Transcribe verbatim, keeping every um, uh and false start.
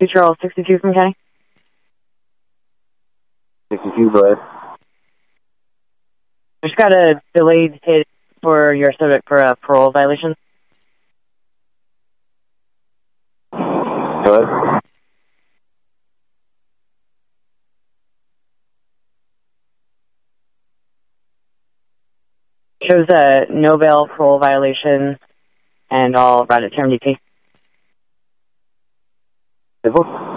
Charles sixty-two from County. sixty-two, go ahead. I just got a delayed hit for your subject for a parole violation. Go ahead. Shows a no bail parole violation, and I'll write it to M D T. Simple.